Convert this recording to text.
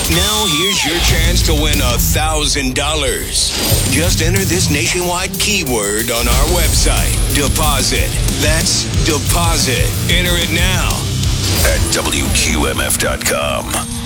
Now here's your chance to win $1,000. Just enter this nationwide keyword on our website. Deposit. That's deposit. Enter it now at WQMF.com.